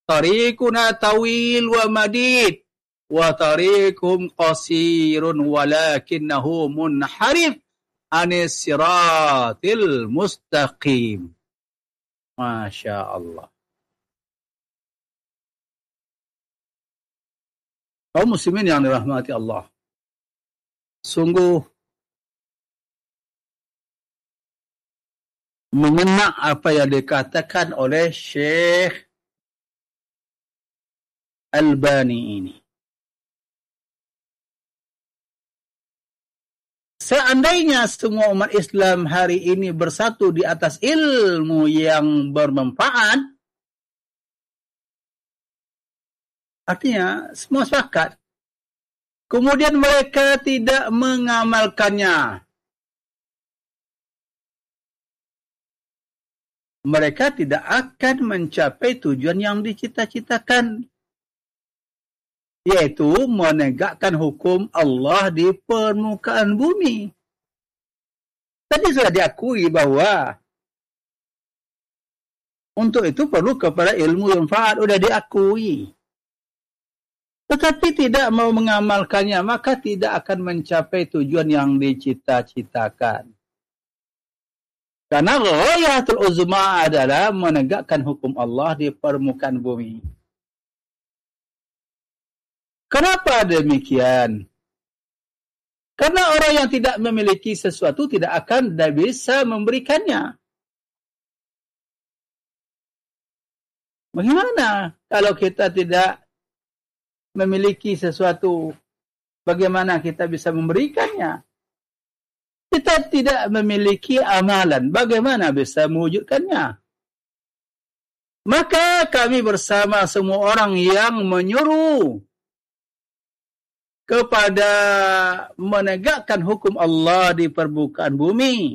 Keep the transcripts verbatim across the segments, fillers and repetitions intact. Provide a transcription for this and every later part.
Tariquna tawil wa madid wa tariqhum qasirun walakinnahu munharif anis siratil mustaqim. Masya Allah. Kaum muslimin yang dirahmati Allah. Sungguh mengena apa yang dikatakan oleh Syekh Albani ini. Seandainya semua umat Islam hari ini bersatu di atas ilmu yang bermanfaat, artinya semua sepakat, kemudian mereka tidak mengamalkannya, mereka tidak akan mencapai tujuan yang dicita-citakan, yaitu menegakkan hukum Allah di permukaan bumi. Tadi sudah diakui bahwa untuk itu perlu kepada ilmu yang manfaat, sudah diakui. Tetapi tidak mau mengamalkannya, maka tidak akan mencapai tujuan yang dicita-citakan. Karena ghayatul uzma adalah menegakkan hukum Allah di permukaan bumi. Kenapa demikian? Karena orang yang tidak memiliki sesuatu tidak akan dan bisa memberikannya. Bagaimana kalau kita tidak memiliki sesuatu? Bagaimana kita bisa memberikannya? Kita tidak memiliki amalan. Bagaimana bisa mewujudkannya? Maka kami bersama semua orang yang menyuruh kepada menegakkan hukum Allah di permukaan bumi,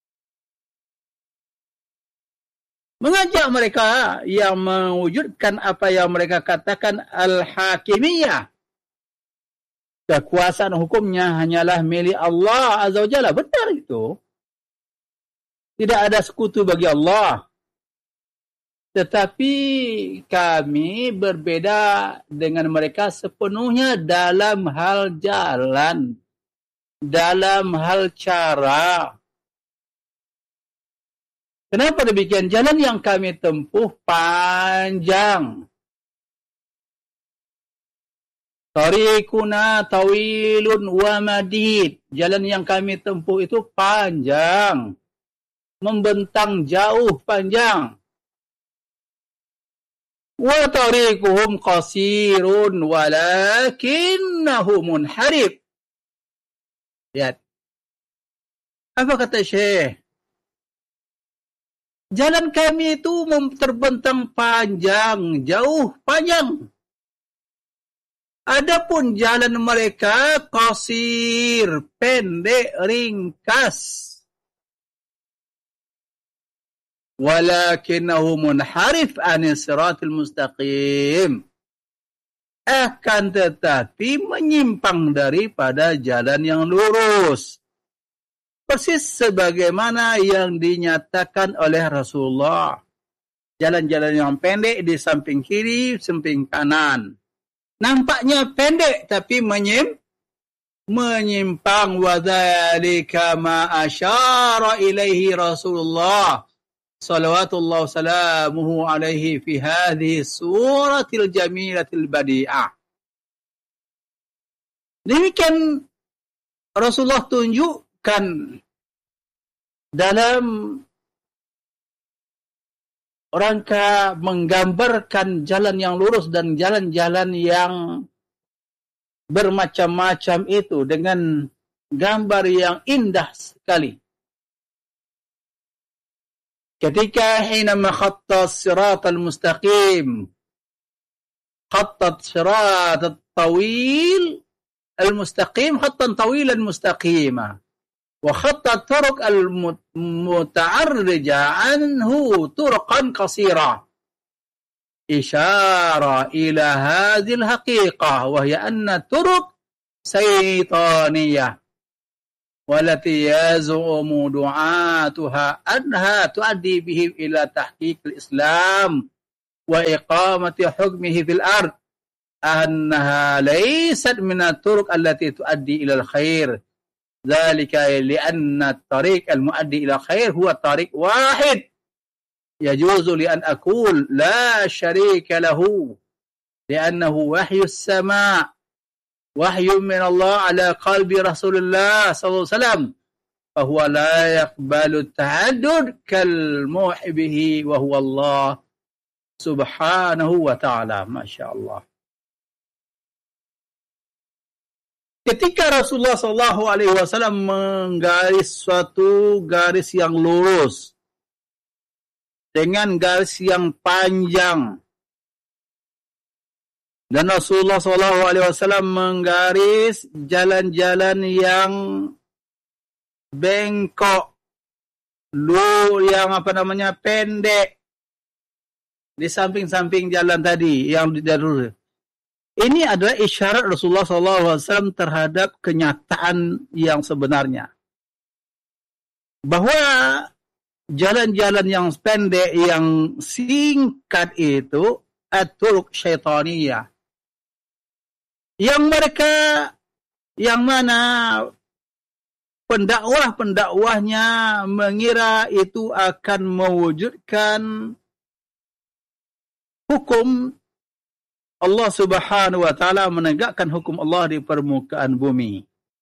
mengajak mereka yang mewujudkan apa yang mereka katakan al-hakimiyah, kekuasaan hukumnya hanyalah milik Allah Azza wa Jalla. Benar itu, tidak ada sekutu bagi Allah. Tetapi kami berbeda dengan mereka sepenuhnya dalam hal jalan, dalam hal cara. Kenapa demikian? Jalan yang kami tempuh panjang. Tariquna tawilun wa madid. Jalan yang kami tempuh itu panjang, membentang jauh panjang. Wa tariquhum qasirun walakinnahu munharif. Lihat. Apa kata Syekh? Jalan kami itu terbentang panjang, jauh panjang. Adapun jalan mereka qasir, pendek, ringkas. Walakinahu munharif anis siratil mustaqim. Akan tetapi menyimpang daripada jalan yang lurus. Persis sebagaimana yang dinyatakan oleh Rasulullah. Jalan-jalan yang pendek di samping kiri, samping kanan. Nampaknya pendek tapi menyim, menyimpang. Wa dzalika ma asyara ilaihi Rasulullah salawatullah salamuhu alaihi fi hadhihi suratil jamilatil badi'ah. Demikian Rasulullah tunjukkan dalam rangka menggambarkan jalan yang lurus dan jalan-jalan yang bermacam-macam itu dengan gambar yang indah sekali. Ketika hinama khattas siratal mustaqim, khattat siratal tawil al-mustaqim, khattan tawilan mustaqima, wa khattat turuq al-muta'arrija anhu turuqan qasira. Isyara ila hadhil haqiqah, wa hiya anna turuq saytaniyah. والتي يزعم دعاتها أنها تؤدي بهم إلى تحقيق الإسلام wa iqamati hukmihi fil ard annaha laysat min at-turuq allati tuaddi ila al-khair. Dzalika li'anna at-tariq al-muaddi ila khair huwa tariq wahid. Yajuzu li an aqul la syarika lahu li'annahu wahyu as-sama' wahyu min Allah ala qalbi Rasulullah sallallahu alaihi wasallam. Fahuwa la yaqbalu at-ta'addud kal muhibbihi wa huwa Allah subhanahu wa ta'ala. Masya-Allah. Ketika Rasulullah sallallahu alaihi wasallam menggaris suatu garis yang lurus dengan garis yang panjang, dan Rasulullah sallallahu alaihi wasallam menggaris jalan-jalan yang bengkok, lu yang apa namanya pendek di samping-samping jalan tadi yang darur. Ini adalah isyarat Rasulullah sallallahu alaihi wasallam terhadap kenyataan yang sebenarnya. Bahwa jalan-jalan yang pendek, yang singkat itu at-turuq syaitaniyah. Yang mereka, yang mana pendakwah-pendakwahnya mengira itu akan mewujudkan hukum Allah Subhanahu wa taala, menegakkan hukum Allah di permukaan bumi.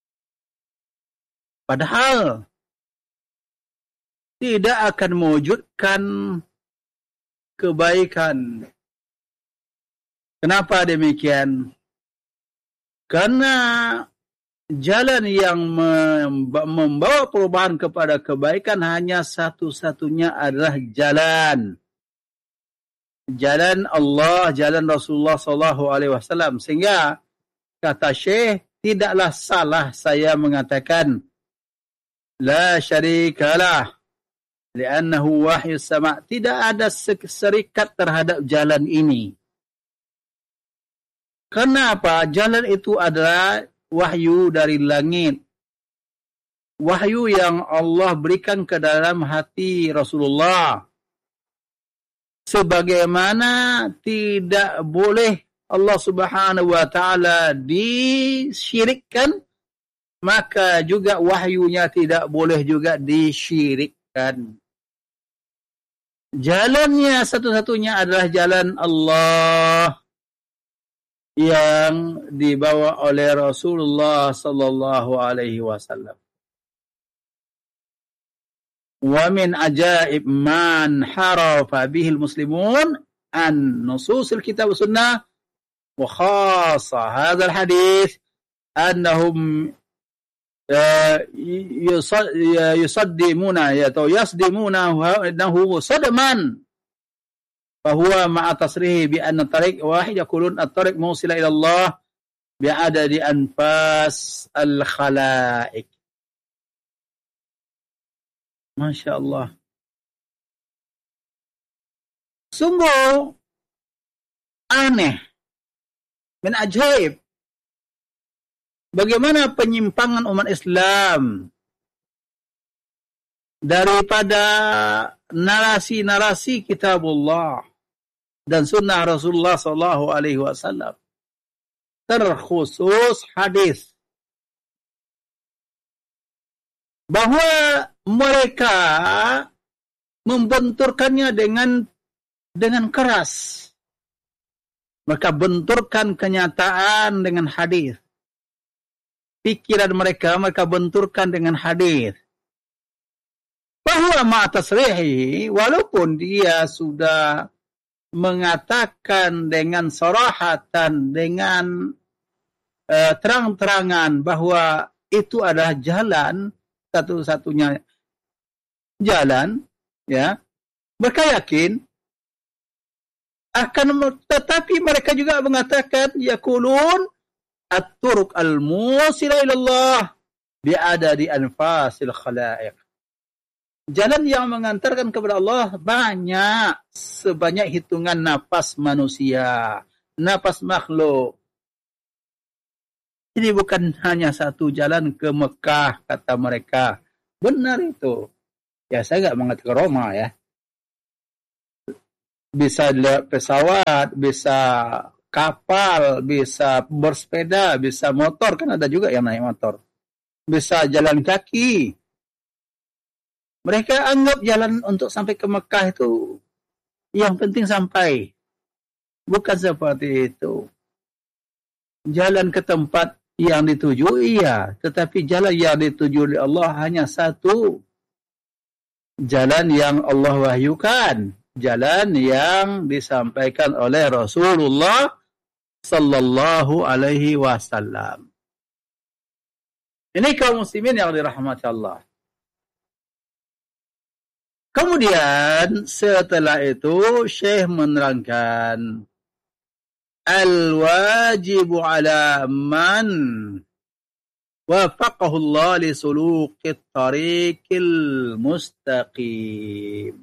Padahal tidak akan mewujudkan kebaikan. Kenapa demikian? Karena jalan yang membawa perubahan kepada kebaikan hanya satu-satunya adalah jalan. Jalan Allah, jalan Rasulullah sallallahu alaihi wasallam. Sehingga kata Syekh, tidaklah salah saya mengatakan la syarikalah li'annahu wahyu sama'. Tidak ada serikat terhadap jalan ini. Kenapa? Jalan itu adalah wahyu dari langit. Wahyu yang Allah berikan ke dalam hati Rasulullah. Sebagaimana tidak boleh Allah Subhanahu wa taala disyirikkan, maka juga wahyunya tidak boleh juga disyirikkan. Jalannya satu-satunya adalah jalan Allah yang dibawa oleh Rasulullah sallallahu alaihi wasallam. Wa min ajaib man harafa bihi al-muslimun an nusus al-kitab wa sunnah wa khassa hadha al-hadith annahum yusaddimuna atau yasdimuna annahu sadman fa huwa ma'a tasrihi bi anna tariq wahid yaqulun at-tariq mawsila ila Allah bi adadi anfas al-khalaiq. Masya Allah. Sungguh aneh, min ajaib, bagaimana penyimpangan umat Islam daripada narasi-narasi kitabullah dan sunnah Rasulullah sallallahu alaihi wasallam, terkhusus hadis, bahwa mereka membenturkannya dengan dengan keras. Mereka benturkan kenyataan dengan hadis. Pikiran mereka mereka benturkan dengan hadis. Bahwa ma'tasrihi, walaupun dia sudah mengatakan dengan sarahatan, dengan uh, terang-terangan bahwa itu adalah jalan, satu-satunya jalan, ya, mereka yakin akan, tetapi mereka juga mengatakan yaqulun at-turuq al-musila ila Allah bi'adadi anfasil khalaiq. Jalan yang mengantarkan kepada Allah banyak, sebanyak hitungan napas manusia, napas makhluk. Ini bukan hanya satu jalan ke Mekah, kata mereka. Benar itu. Ya, saya enggak mengatakan Roma, ya. bisa pesawat, bisa kapal, bisa bersepeda, bisa motor, kan ada juga yang naik motor. Bisa jalan kaki. Mereka anggap jalan untuk sampai ke Mekah itu yang penting sampai. Bukan seperti itu. Jalan ke tempat yang dituju, iya. Tetapi jalan yang dituju oleh Allah hanya satu. Jalan yang Allah wahyukan. Jalan yang disampaikan oleh Rasulullah sallallahu alaihi wasallam. Ini kaum muslimin yang dirahmati Allah. Kemudian setelah itu Syekh menerangkan al-wajibu ala man wafaqahu Allah li suluqit tariqil mustaqim.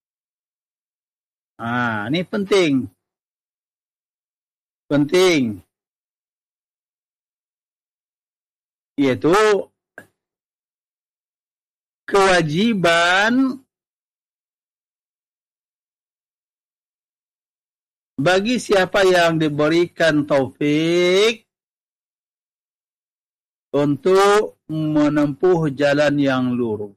Ah, ini penting. Penting. Yaitu kewajiban bagi siapa yang diberikan taufik untuk menempuh jalan yang lurus.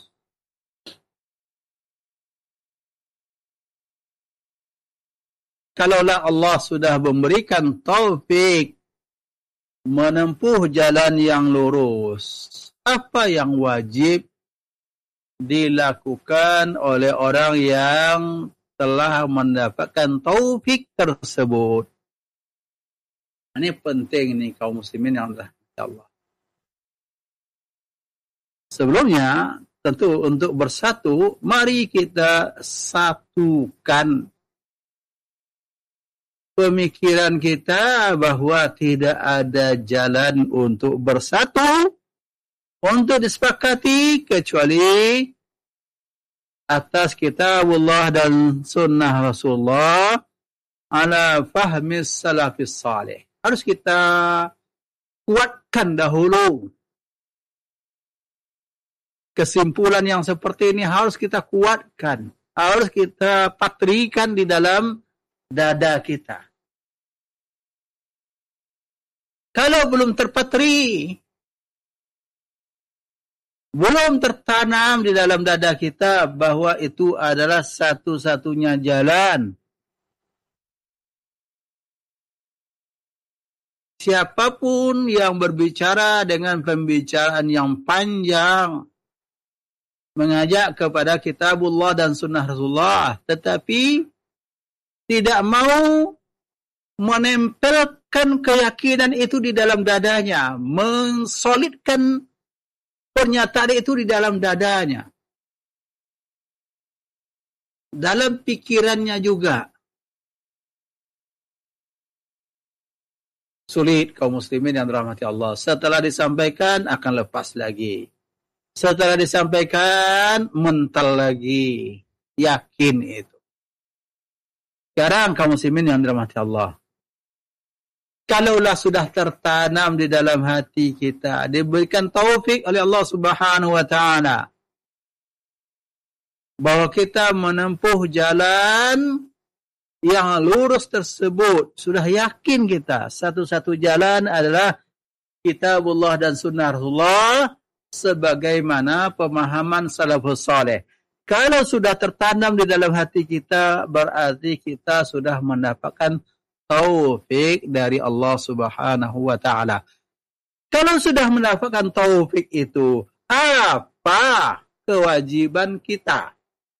Kalaulah Allah sudah memberikan taufik menempuh jalan yang lurus, apa yang wajib dilakukan oleh orang yang telah mendapatkan taufik tersebut? Ini penting nih kaum muslimin yang dirahmati Allah. Sebelumnya, tentu untuk bersatu, mari kita satukan pemikiran kita bahwa tidak ada jalan untuk bersatu, untuk disepakati kecuali atas kitabullah dan sunnah Rasulullah ala fahmi salafis salih. Harus kita kuatkan dahulu. Kesimpulan yang seperti ini harus kita kuatkan. Harus kita patrikan di dalam dada kita. Kalau belum terpatri, belum tertanam di dalam dada kita bahwa itu adalah satu-satunya jalan, siapapun yang berbicara dengan pembicaraan yang panjang, mengajak kepada kitabullah dan sunnah Rasulullah, tetapi tidak mau menempelkan keyakinan itu di dalam dadanya, mensolidkan pernyataan itu di dalam dadanya, dalam pikirannya juga. Sulit kaum muslimin yang dirahmati Allah. Setelah disampaikan akan lepas lagi. Setelah disampaikan mental lagi. Yakin itu. Sekarang kaum muslimin yang dirahmati Allah, kalaulah sudah tertanam di dalam hati kita, diberikan taufik oleh Allah Subhanahu wa taala bahwa kita menempuh jalan yang lurus tersebut, sudah yakin kita satu-satu jalan adalah kitabullah dan sunnah Rasulullah sebagaimana pemahaman salafus saleh. Kalau sudah tertanam di dalam hati kita, berarti kita sudah mendapatkan taufik dari Allah Subhanahu wa taala. Kalau sudah mendapatkan taufik itu, apa kewajiban kita?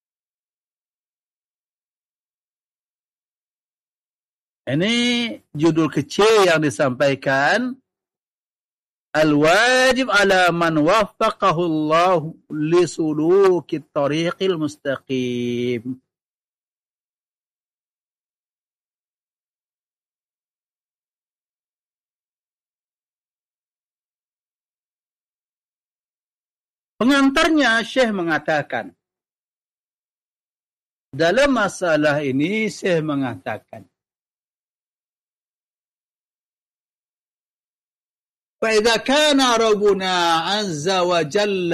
Ini judul kecil yang disampaikan, Al-wajib ala man waffaqahu Allah li suluki tariqil mustaqim. Pengantarnya Syekh mengatakan, dalam masalah ini Syekh mengatakan, فَإِذَا كَانَ رَبُّنَا عَزَّ وَجَلَّ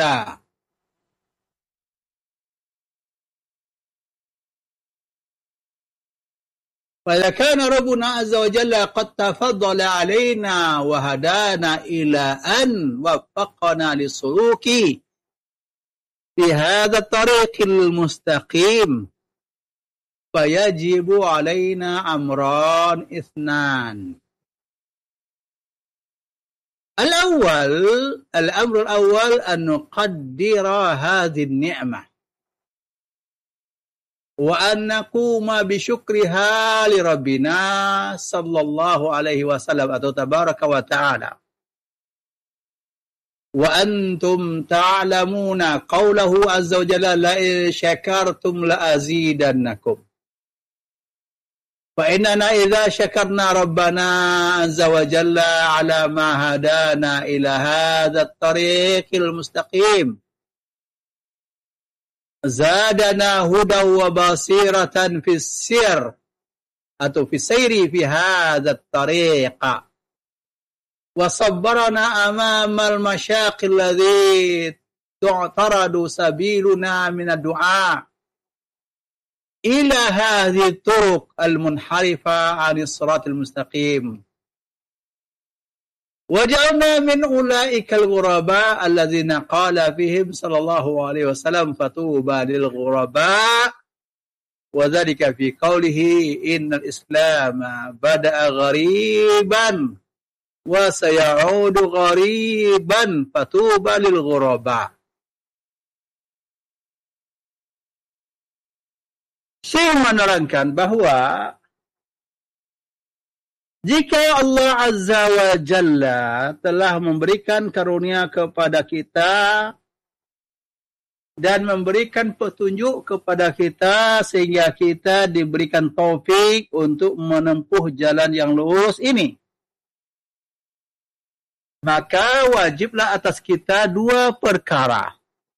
فإذا كان ربنا عز وجل قد تفضل علينا وهدانا إلى أن وفقنا للسلوك في هذا الطريق المستقيم فيجب علينا أمران اثنان. الأول الأمر الأول أن نقدر هذه النعمة وأن نقوم بشكرها لربنا صلى الله عليه وسلم atau تبارك وتعالى. وأنتم تعلمون قوله عز وجل لئن شكرتم لأزيدنكم. فإننا إذا شكرنا ربنا عز وجل على ما هدانا إلى هذا الطريق المستقيم زادنا هدى وبصيرة في السير atau في السير في هذا الطريق وصبرنا أمام المشاق الذي تعترض سبيلنا من الدعاء إلى هذه الطرق المنحرفة عن الصراط المستقيم وجعلنا من أولئك الغرباء الذين قال فيهم صلى الله عليه وسلم فطوبى للغرباء وذلك في قوله إن الإسلام بدأ غريبا وسيعود غريبا فطوبى للغرباء. Syekh menerangkan bahwa jika Allah Azza wa Jalla telah memberikan karunia kepada kita dan memberikan petunjuk kepada kita sehingga kita diberikan taufik untuk menempuh jalan yang lurus ini, maka wajiblah atas kita dua perkara.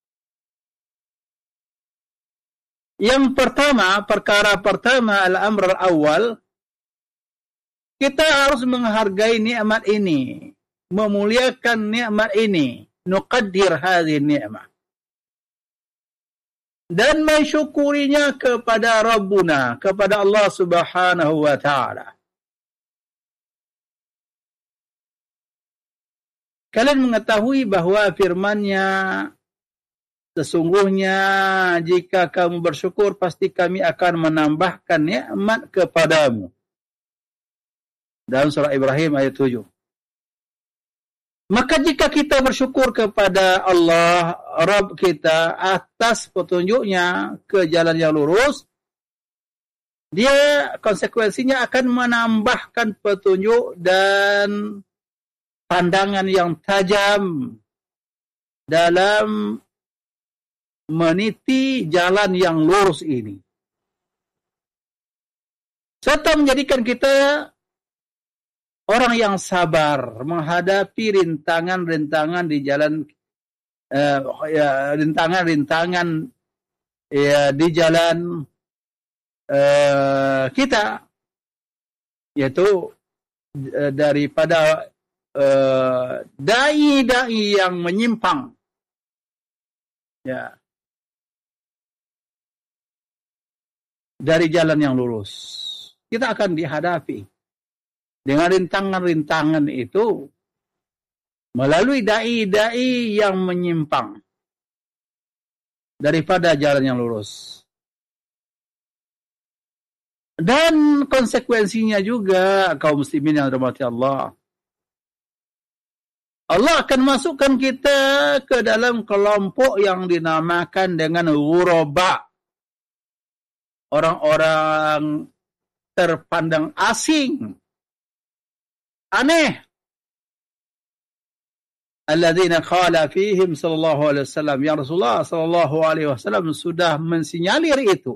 Yang pertama, perkara pertama al-amr al-awwal, kita harus menghargai nikmat ini, memuliakan nikmat ini, nuqaddir hadhihi ni'mah. Dan mensyukurinya kepada Rabbuna, kepada Allah Subhanahu wa taala. Kalian mengetahui bahwa firman-Nya, sesungguhnya jika kamu bersyukur pasti kami akan menambahkan nikmat kepadamu. Dalam surah Ibrahim ayat tujuh. Maka jika kita bersyukur kepada Allah, Rabb kita atas petunjuknya ke jalan yang lurus, dia konsekuensinya akan menambahkan petunjuk dan pandangan yang tajam dalam meniti jalan yang lurus ini. Serta menjadikan kita orang yang sabar menghadapi rintangan-rintangan di jalan uh, ya, rintangan-rintangan ya, di jalan uh, kita, yaitu uh, daripada uh, dai-dai yang menyimpang. Ya. Dari jalan yang lurus. Kita akan dihadapi dengan rintangan-rintangan itu melalui dai-dai yang menyimpang daripada jalan yang lurus. Dan konsekuensinya juga kaum muslimin yang dirahmati Allah. Allah akan masukkan kita ke dalam kelompok yang dinamakan dengan ghuraba. Orang-orang terpandang asing, aneh. Alladzina qala fihim sallallahu alaihi wasallam, ya Rasulullah sallallahu alaihi wasallam sudah mensinyalir itu.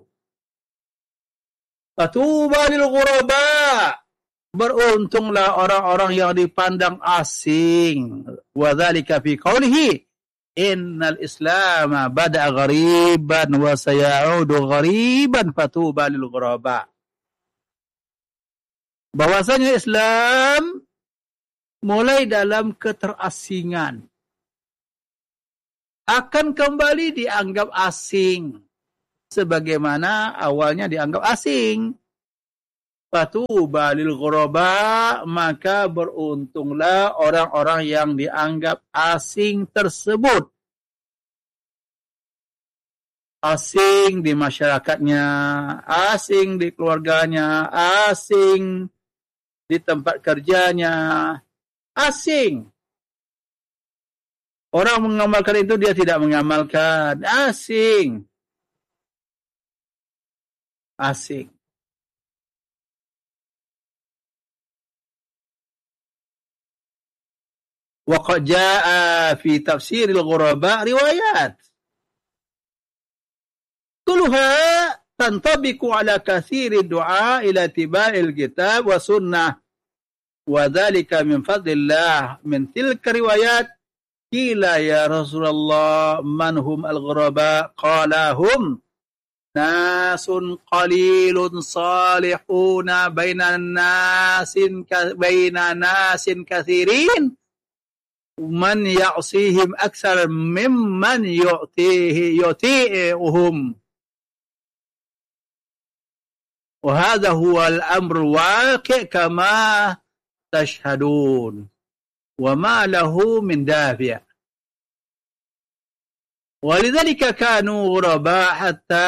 Fatuba lil ghuraba, beruntunglah orang-orang yang dipandang asing. Wa dzalika fi qoulihi innal islama bada'a ghariban wa sayaudu ghariban fatuba lil ghuraba. Bahwasanya Islam mulai dalam keterasingan, akan kembali dianggap asing sebagaimana awalnya dianggap asing Fatuba lil ghuraba, maka beruntunglah orang-orang yang dianggap asing tersebut. Asing di masyarakatnya, asing di keluarganya, asing di tempat kerjanya, asing. Orang mengamalkan itu, dia tidak mengamalkan. Asing. Asing. وقد جاء في تفسير الغرباء روايات كلها تنطبق على كثير الدعاء إلى اتباع الكتاب والسنة وذلك من فضل الله. من تلك الروايات قيل يا رسول الله من هم الغرباء؟ قال هم ناس قليل صالحون بين الناس بين ناس كثيرين man ya'sihim aksar mimman yu'tihi yuti'uhum wa hadha huwa al-amr waqi' kama tashhadun wa ma lahu min dafi' walidhalika kanu ghuraba hatta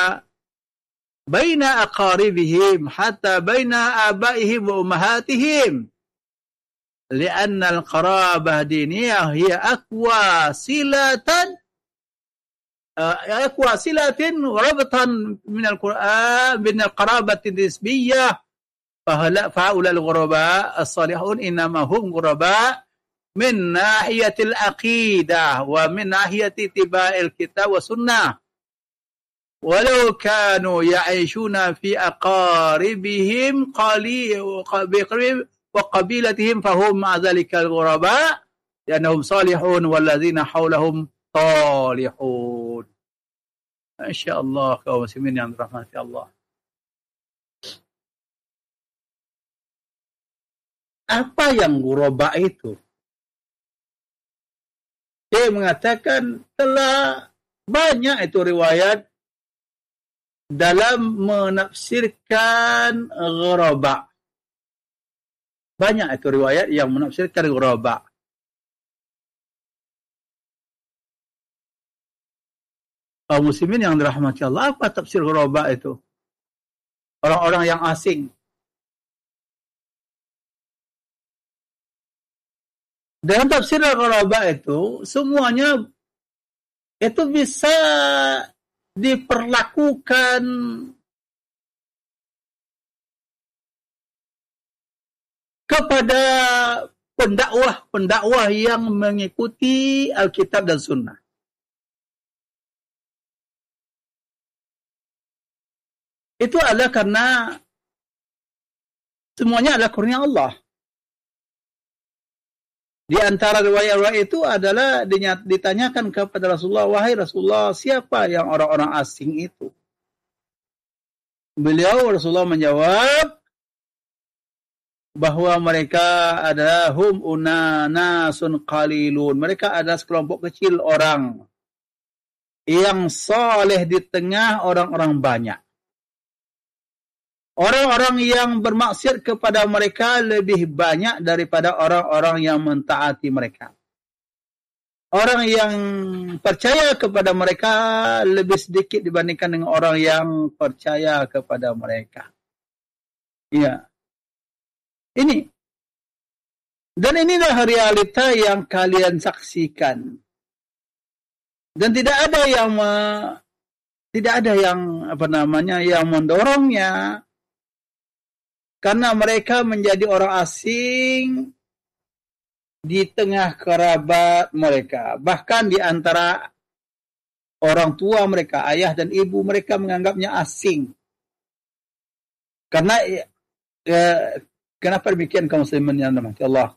baina aqaribihim hatta baina abaihim wa ummahatihim لأن القرابة دينية هي أقوى صلة أقوى صلة وربطا من القرآن من القرابة النسبية فهؤلاء الغرباء الصالحون إنما هم غرباء من ناحية العقيدة ومن ناحية اتباع الكتاب والسنة ولو كانوا يعيشون في أقاربهم قليل وقبيلتهم فهم مع ذلك الغرباء لأنهم صالحون والذين حولهم طالحون. Masya Allah, kaum muslimin yang dirahmati Allah. Apa yang ghuraba itu? Dia mengatakan telah banyak itu riwayat dalam menafsirkan ghuraba. Banyak itu riwayat yang menafsirkan ghuraba. Kaum muslimin yang dirahmati Allah, apa tafsir ghuraba itu? Orang-orang yang asing. Dalam tafsir ghuraba itu, semuanya itu bisa diperlakukan kepada pendakwah-pendakwah yang mengikuti Alkitab dan Sunnah. Itu adalah karena semuanya adalah kurnia Allah. Di antara riwayat-riwayat itu adalah ditanyakan kepada Rasulullah, wahai Rasulullah, siapa yang orang-orang asing itu? Beliau Rasulullah menjawab, bahwa mereka adalah hum unanasun qalilun. Mereka adalah sekelompok kecil orang yang saleh di tengah orang-orang banyak. Orang-orang yang bermaksiat kepada mereka lebih banyak daripada orang-orang yang mentaati mereka. Orang yang percaya kepada mereka lebih sedikit dibandingkan dengan orang yang percaya kepada mereka. Iya. Ini. Dan inilah realita yang kalian saksikan. Dan tidak ada yang me, tidak ada yang apa namanya yang mendorongnya. Karena mereka menjadi orang asing di tengah kerabat mereka. Bahkan di antara orang tua mereka, ayah dan ibu mereka menganggapnya asing. Karena eh, kenapa demikian kaum muslimin yang dirahmati Allah?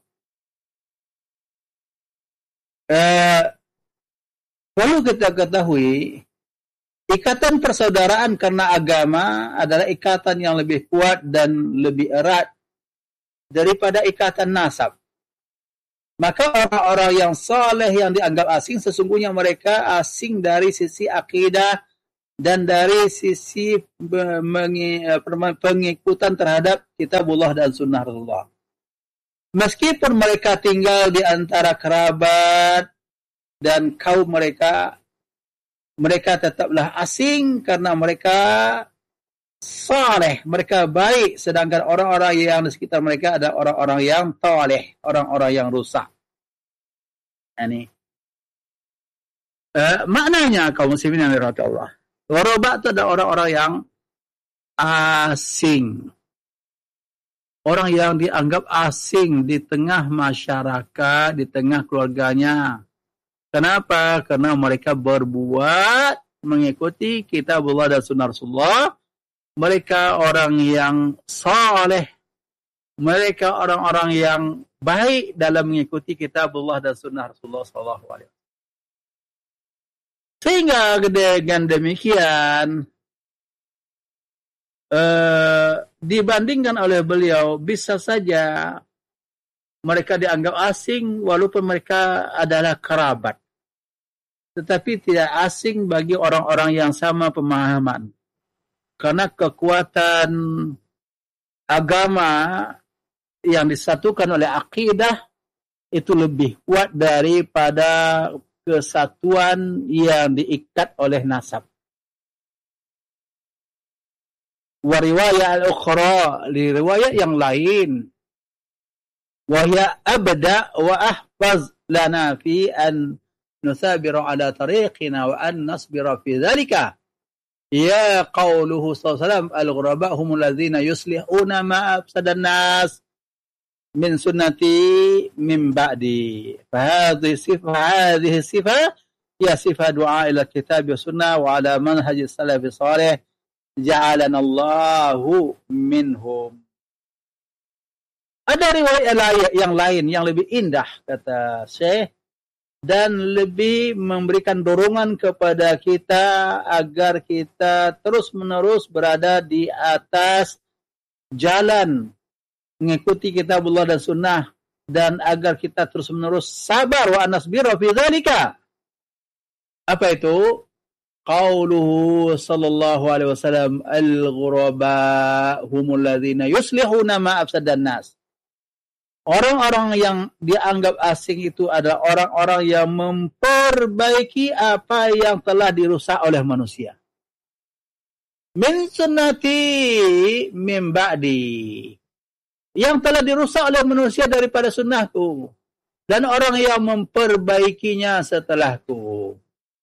Eh, perlu kita ketahui, ikatan persaudaraan karena agama adalah ikatan yang lebih kuat dan lebih erat daripada ikatan nasab. Maka orang-orang yang saleh yang dianggap asing, sesungguhnya mereka asing dari sisi akidah dan dari sisi pengikutan terhadap kitabullah dan sunnah Rasulullah. Meskipun mereka tinggal di antara kerabat dan kaum mereka, mereka tetaplah asing karena mereka saleh, mereka baik, sedangkan orang-orang yang di sekitar mereka adalah orang-orang yang taleh, orang-orang yang rusak. Ini uh, maknanya kaum muslimin yang dirahmati Allah. Ghuraba itu adalah orang-orang yang asing. Orang yang dianggap asing di tengah masyarakat, di tengah keluarganya. Kenapa? Karena mereka berbuat mengikuti kitabullah dan sunnah Rasulullah. Mereka orang yang saleh. Mereka orang-orang yang baik dalam mengikuti kitabullah dan sunnah Rasulullah sallallahu alaihi wasallam. Sehingga dengan demikian uh, dibandingkan oleh beliau, bisa saja mereka dianggap asing walaupun mereka adalah kerabat. Tetapi tidak asing bagi orang-orang yang sama pemahaman. Karena kekuatan agama yang disatukan oleh akidah itu lebih kuat daripada kesatuan yang diikat oleh nasab. Wa riwayat al-ukhra, li riwayat yang lain, wa hiya abda wa ahfaz lana fi an nusabira ala tariqina wa an nasbira fi dhalika. Ya qawluhu sallallahu alaihi wasallam, al-ghuraba humul ladzina yuslihuna ma afsadan nas min sunnati min ba'di. Fahadhihi sifah, hadhihi sifah ya sifah du'a ila kitab wa sunnah wa ala manhaj salaf salih ja'alana Allahu minhum. Ada riwayat yang lain yang lebih indah, kata Syekh, dan lebih memberikan dorongan kepada kita agar kita terus-menerus berada di atas jalan mengikuti kitabullah dan sunnah, dan agar kita terus-menerus sabar wa nasbira fi dzalika. Apa itu? Qauluhu sallallahu alaihi wasallam, al-ghuraba humul ladzina yuslihuna ma afsadan nas. Orang-orang yang dianggap asing itu adalah orang-orang yang memperbaiki apa yang telah dirusak oleh manusia. Min sunnati min ba'di. Yang telah dirusak oleh manusia daripada sunnahku. Dan orang yang memperbaikinya setelahku.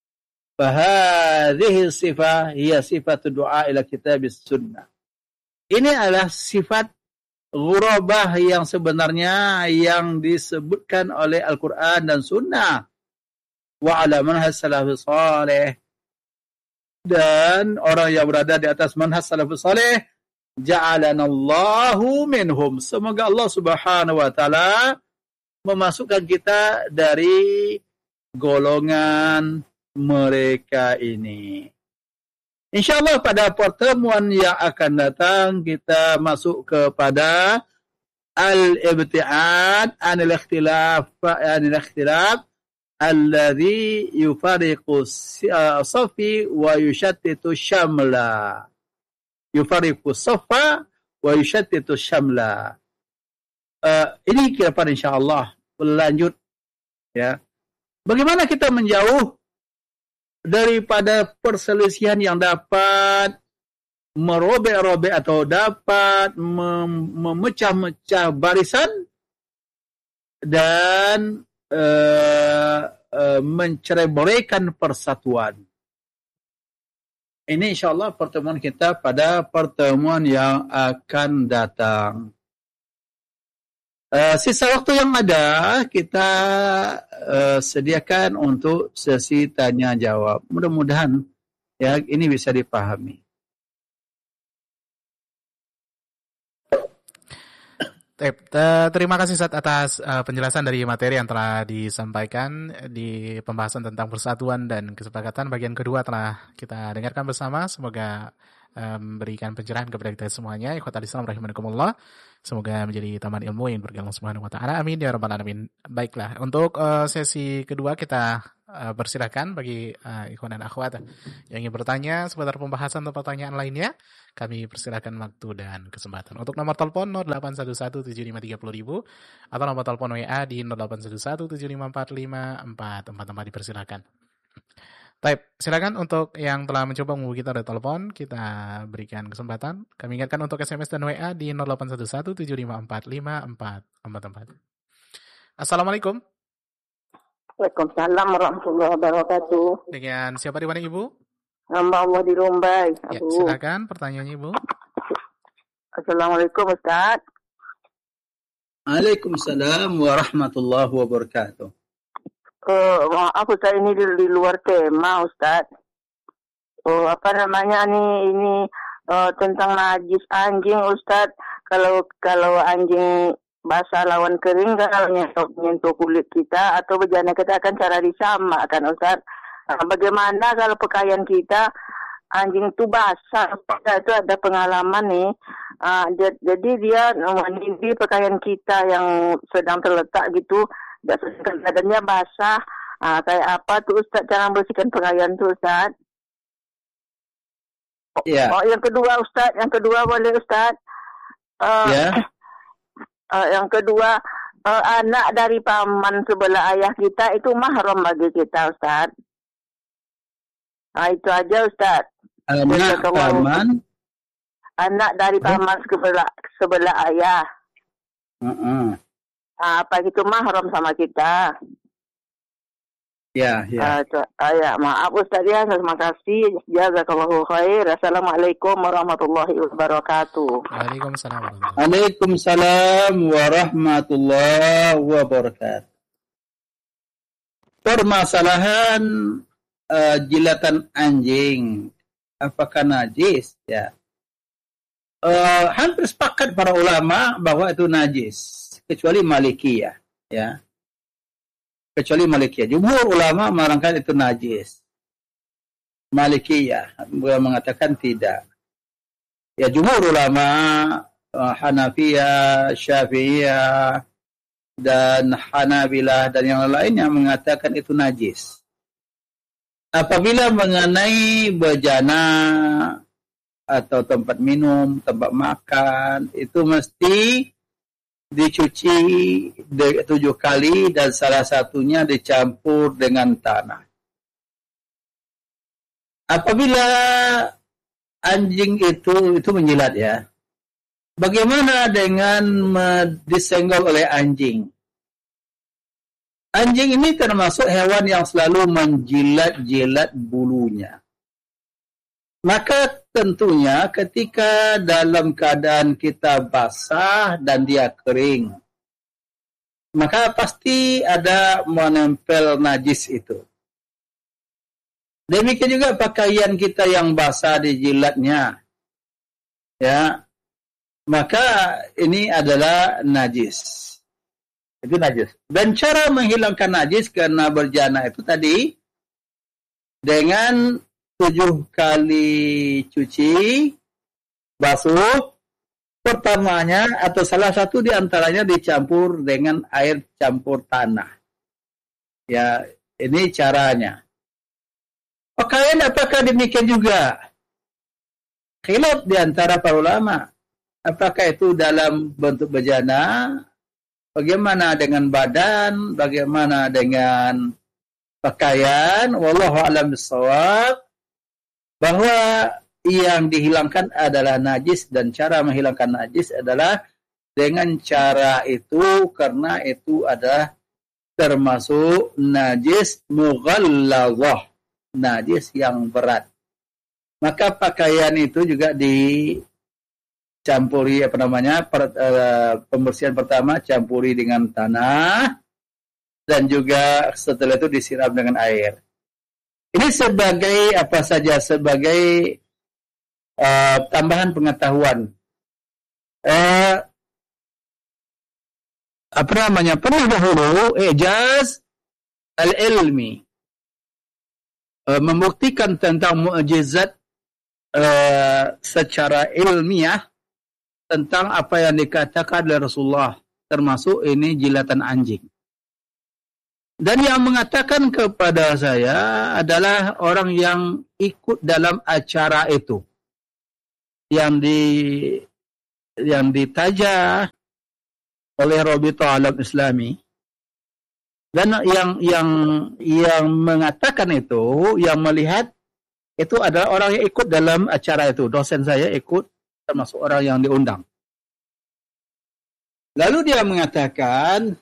Fahadhihi sifah hiya sifatu du'a ila kitabis sunnah. Ini adalah sifat ghurabah yang sebenarnya yang disebutkan oleh Al-Quran dan Sunnah. Wa ala manhaj salafus salih. Dan orang yang berada di atas manhaj salafus salih, ja'alanallahu minhum. Semoga Allah subhanahu wa ta'ala memasukkan kita dari golongan mereka ini. InsyaAllah pada pertemuan yang akan datang kita masuk kepada al-ibti'ad anil ikhtilaf anil ikhtilaf alladhi yufariqu safi wa yushattitu syamla. Yufariqu safa wa yushattitu syamla. Uh, ini kira pada insyaAllah berlanjut, ya. Bagaimana kita menjauh daripada perselisihan yang dapat merobek-robek atau dapat mem- memecah-mecah barisan dan uh, uh, mencerai-beraikan persatuan. Ini insyaAllah pertemuan kita pada pertemuan yang akan datang. Uh, sisa waktu yang ada kita uh, sediakan untuk sesi tanya jawab. Mudah-mudahan ya ini bisa dipahami. Terima kasih Ustaz atas uh, penjelasan dari materi yang telah disampaikan di pembahasan tentang persatuan dan kesepakatan. Bagian kedua telah kita dengarkan bersama. Semoga memberikan um, pencerahan kepada kita semuanya. Ikhwatal Islam rahimakumullah. Semoga menjadi taman ilmu yang berkah Allah Subhanahu wa taala. Amin ya rabbal alamin. Baiklah, untuk uh, sesi kedua kita uh, persilakan bagi uh, ikhwan dan akhwat yang ingin bertanya seputar pembahasan atau pertanyaan lainnya, kami persilakan waktu dan kesempatan. Untuk nomor telepon nol delapan satu satu tujuh lima tiga nol nol nol atau nomor telepon W A di nol delapan satu satu tujuh lima empat lima empat empat empat dipersilakan. Baik, silakan untuk yang telah mencoba menghubungi kita dari telepon, kita berikan kesempatan. Kami ingatkan untuk S M S dan W A di nol delapan satu satu tujuh lima empat lima empat empat empat. Assalamualaikum. Waalaikumsalam warahmatullahi wabarakatuh. Dengan siapa di mana Ibu? Hamba Allah di Rumbai. Ya, silakan pertanyaannya Ibu. Assalamualaikum Ustaz. Waalaikumsalam warahmatullahi wabarakatuh. Uh, maaf Ustaz, ini di, di luar tema Ustaz. Oh, apa namanya nih ini uh, tentang najis anjing Ustaz. Kalau kalau anjing basah lawan kering kalau nyentuh, nyentuh kulit kita atau bejana kita akan cara disama kan Ustaz. Nah, bagaimana kalau pakaian kita anjing itu basah? Ustaz, itu ada pengalaman nih. Uh, dia, jadi dia menindi pakaian kita yang sedang terletak gitu. Dan badannya basah, ah, kayak apa tuh Ustaz cara membersihkan pakaian tuh Ustaz? Ya. Oh, yang kedua Ustaz, yang kedua boleh Ustaz? Uh, ya. Uh, yang kedua, uh, anak dari paman sebelah ayah kita itu mahram bagi kita Ustaz. Nah, itu aja Ustaz. Anak paman? Anak dari paman sebelah, sebelah ayah. Uh-uh. Apa gitu mahram sama kita. Ya, ya. Uh, uh, ya, maaf Ustaz ya, terima kasih. Jazakallahu khair. Assalamualaikum warahmatullahi wabarakatuh. Waalaikumsalam. Waalaikumsalam warahmatullahi wabarakatuh. Permasalahan uh, jilatan anjing apakah najis? Ya. Uh, hampir sepakat para ulama bahwa itu najis. Kecuali Malikiyah, ya. Kecuali Malikiyah. Jumhur ulama menerangkan itu najis. Malikiyah mengatakan tidak. Ya, jumhur ulama uh, Hanafiyah, Syafi'iyah dan Hanabilah dan yang lainnya mengatakan itu najis. Apabila mengenai bejana atau tempat minum, tempat makan, itu mesti dicuci tujuh kali dan salah satunya dicampur dengan tanah. Apabila anjing itu itu menjilat ya, bagaimana dengan disenggol oleh anjing? Anjing ini termasuk hewan yang selalu menjilat-jilat bulunya. Maka tentunya ketika dalam keadaan kita basah dan dia kering, maka pasti ada menempel najis itu. Demikian juga pakaian kita yang basah dijilatnya, ya, maka ini adalah najis. Itu najis. Dan cara menghilangkan najis karena berjana itu tadi dengan tujuh kali cuci, basuh, pertamanya atau salah satu di antaranya dicampur dengan air campur tanah. Ya, ini caranya. Pakaian apakah demikian juga? Khilaf di antara para ulama. Apakah itu dalam bentuk bejana? Bagaimana dengan badan? Bagaimana dengan pakaian? Wallahu a'lam bishawab. Bahwa yang dihilangkan adalah najis dan cara menghilangkan najis adalah dengan cara itu karena itu adalah termasuk najis mughallazah, najis yang berat. Maka pakaian itu juga dicampuri apa namanya per, uh, pembersihan pertama campuri dengan tanah dan juga setelah itu disiram dengan air. Ini sebagai apa saja, sebagai uh, tambahan pengetahuan. Uh, apa namanya, pernah dahulu ijaz al-ilmi uh, membuktikan tentang mukjizat uh, secara ilmiah tentang apa yang dikatakan oleh Rasulullah, termasuk ini jilatan anjing. Dan yang mengatakan kepada saya adalah orang yang ikut dalam acara itu. Yang di yang ditaja oleh Rabithah Alam Islami. Dan yang yang yang mengatakan itu, yang melihat itu adalah orang yang ikut dalam acara itu. Dosen saya ikut, termasuk orang yang diundang. Lalu dia mengatakan,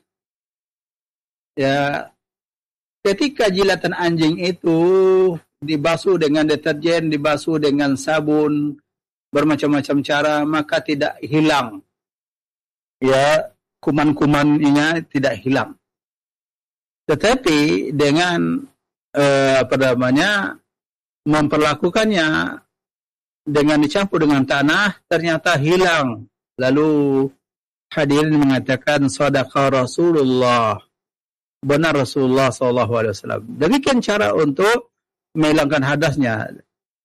ya, ketika jilatan anjing itu dibasuh dengan deterjen, dibasuh dengan sabun, bermacam-macam cara, maka tidak hilang. Ya, kuman-kumannya tidak hilang. Tetapi dengan eh, apa namanya memperlakukannya dengan dicampur dengan tanah, ternyata hilang. Lalu hadirin mengatakan sadaqa Rasulullah, benar Rasulullah sallallahu alaihi wasallam. Demikian cara untuk menghilangkan hadasnya.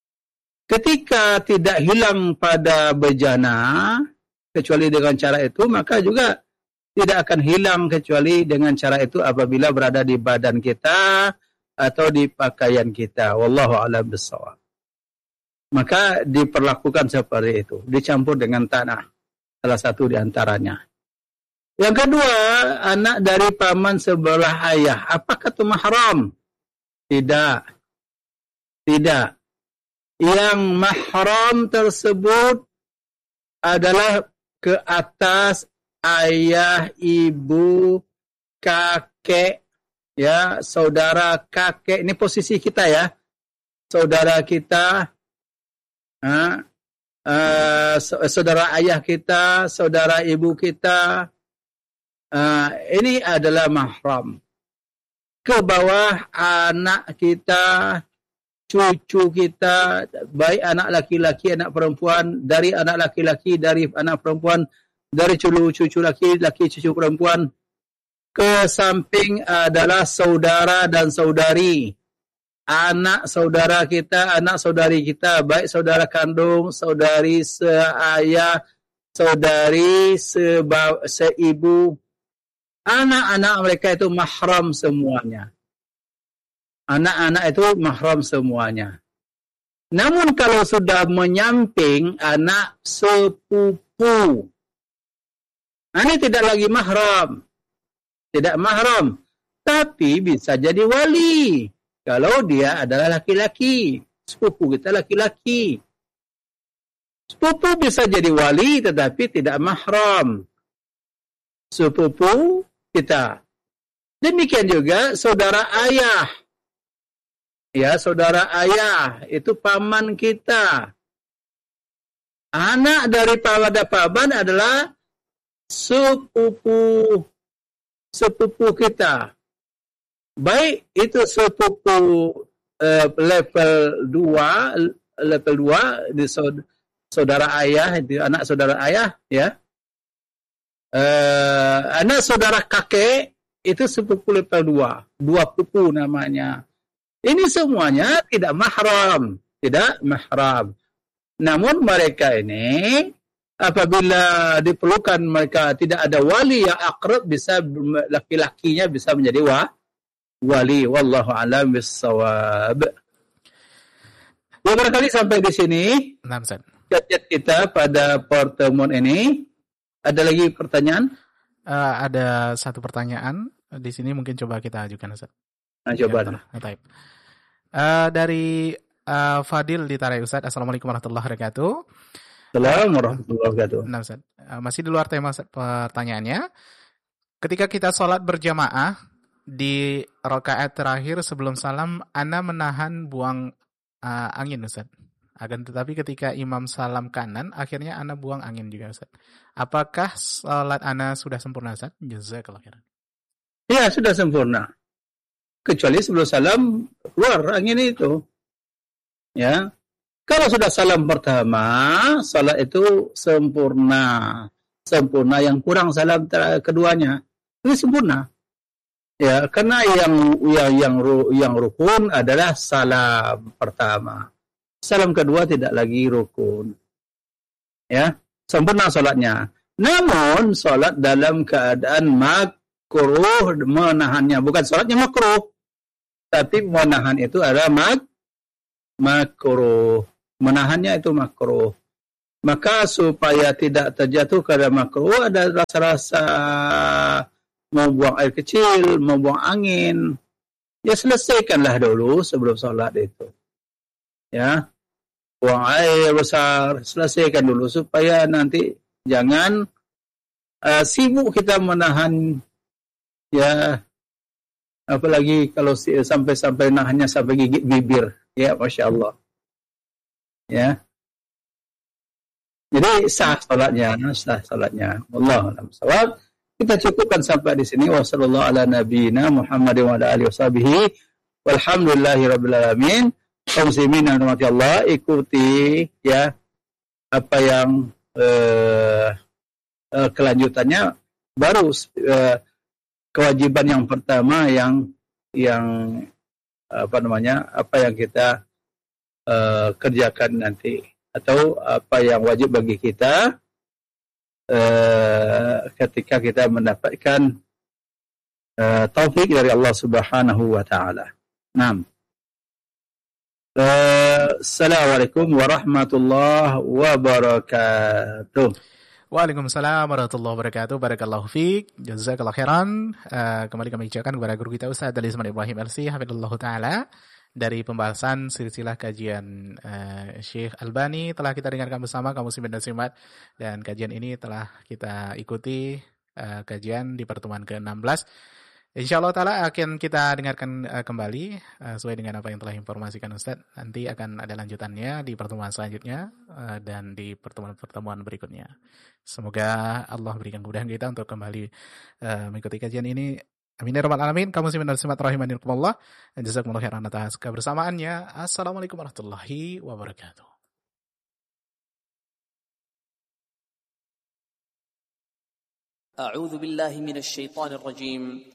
Ketika tidak hilang pada bejana kecuali dengan cara itu, maka juga tidak akan hilang kecuali dengan cara itu apabila berada di badan kita atau di pakaian kita. Wallahu a'lam bissawab. Maka diperlakukan seperti itu, dicampur dengan tanah. Salah satu di antaranya. Yang kedua, anak dari paman sebelah ayah. Apakah itu mahram? Tidak. Tidak. Yang mahram tersebut adalah ke atas ayah, ibu, kakek, ya, saudara, kakek. Ini posisi kita ya. Saudara kita, ha, uh, saudara ayah kita, saudara ibu kita. Uh, ini adalah mahram. Ke bawah anak kita, cucu kita, baik anak laki-laki, anak perempuan, dari anak laki-laki, dari anak perempuan, dari cucu laki-laki, cucu perempuan, ke samping adalah saudara dan saudari. Anak saudara kita, anak saudari kita, baik saudara kandung, saudari seayah, saudari seba, seibu. Anak-anak mereka itu mahram semuanya. Anak-anak itu mahram semuanya. Namun kalau sudah menyamping anak sepupu, ini tidak lagi mahram. Tidak mahram. Tapi bisa jadi wali. Kalau dia adalah laki-laki. Sepupu kita laki-laki. Sepupu bisa jadi wali tetapi tidak mahram. Sepupu kita. Demikian juga saudara ayah. Ya, saudara ayah. Itu paman kita. Anak dari pada paman adalah sepupu sepupu kita. Baik itu sepupu uh, level dua, level dua di saudara ayah, itu anak saudara ayah, ya. Uh, anak saudara kakek itu sepupu level dua, dua pupu namanya. Ini semuanya tidak mahram, tidak mahram. Namun mereka ini apabila diperlukan mereka tidak ada wali yang akrab, bisa laki-lakinya bisa menjadi wa, wali. Wallahu a'lam bissawab. Ya, barangkali sampai di sini kajian kita pada pertemuan ini. Ada lagi pertanyaan? Uh, ada satu pertanyaan di sini, mungkin coba kita ajukan, Ustaz. Nah, coba. Ya, uh, dari uh, Fadil di Tarai, Ustaz. Assalamualaikum warahmatullahi wabarakatuh. Assalamualaikum warahmatullahi wabarakatuh. Nah, Ustaz. Uh, masih di luar tema pertanyaannya. Ketika kita sholat berjamaah di rakaat terakhir sebelum salam, ana menahan buang uh, angin, Ustaz. Akan tetapi ketika imam salam kanan, akhirnya ana buang angin juga, Ustaz. Apakah salat ana sudah sempurna, Ustaz? Jazakallahu khairan. Ya, sudah sempurna. Kecuali sebelum salam keluar angin itu. Ya. Kalau sudah salam pertama, salat itu sempurna. Sempurna, yang kurang salam keduanya. Ini sempurna. Ya, karena yang yang yang yang rukun adalah salam pertama. Salam kedua tidak lagi rukun. Ya, sempurna salatnya. Namun salat dalam keadaan makruh makruh menahannya, bukan sholatnya makruh, tapi menahan itu adalah mak makruh, menahannya itu makruh. Maka supaya tidak terjatuh kepada makruh, ada rasa-rasa mau buang air kecil, mau buang angin, ya selesaikanlah dulu sebelum sholat itu. Ya, buang air besar, selesaikan dulu supaya nanti jangan uh, sibuk kita menahan, ya, apalagi kalau sampai-sampai nahannya sampai gigit bibir, ya, masya Allah, ya. Jadi sah salatnya, sah salatnya. Wallahu a'lam bishawab. Kita cukupkan sampai di sini. Wassallallahu ala nabiyyina Muhammadin wa ala alihi washabihi. Walhamdulillahi rabbil alamin. Kaum muslimin yang dirahmati Allah, ikuti ya apa yang uh, uh, kelanjutannya. Baru uh, kewajiban yang pertama yang yang apa namanya? apa yang kita uh, kerjakan nanti, atau apa yang wajib bagi kita uh, ketika kita mendapatkan uh, taufik dari Allah Subhanahu wa taala. Naam. Uh, Assalamualaikum warahmatullahi wabarakatuh. Waalaikumsalam warahmatullahi wabarakatuh. Barakallahu fiik. Jazakallahu khairan. Uh, kembali kami ucapkan kepada guru kita Ustaz Alisman Ibrahim L C hafizallahu taala dari pembahasan silsilah kajian uh, Syekh Albani telah kita dengarkan bersama kaum muslimin dan muslimat, dan kajian ini telah kita ikuti uh, kajian di pertemuan ke enam belas. Insyaallah taala akan kita dengarkan uh, kembali uh, sesuai dengan apa yang telah informasikan Ustaz. Nanti akan ada lanjutannya di pertemuan selanjutnya uh, dan di pertemuan-pertemuan berikutnya. Semoga Allah berikan kemudahan kita untuk kembali uh, mengikuti kajian ini. Amin ya rabbal alamin. Kaum muslimin dan muslimat rahimanillah. Jazakumullah khairan atas kebersamaannya. Assalamualaikum warahmatullahi wabarakatuh. A'udzu billahi minasy syaithanir rajim.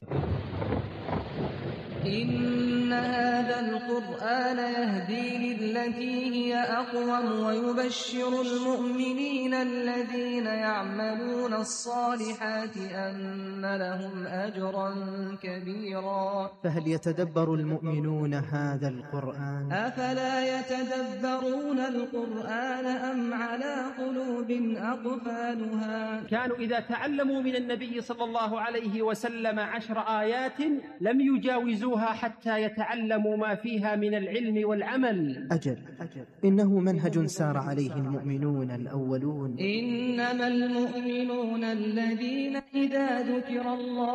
إن هذا القرآن يهدي للتي هي أقوم ويبشر المؤمنين الذين يعملون الصالحات أن لهم أجرا كبيرا فهل يتدبر المؤمنون هذا القرآن أفلا يتدبرون القرآن أم على قلوب أقفالها كانوا إذا تعلموا من النبي صلى الله عليه وسلم عشر آيات لم يجاوزوها حتى يتعلموا ما فيها من العلم والعمل. أجل, أجل إنه منهج سار عليه المؤمنون الأولون. إنما المؤمنون الذين إذا ذكر الله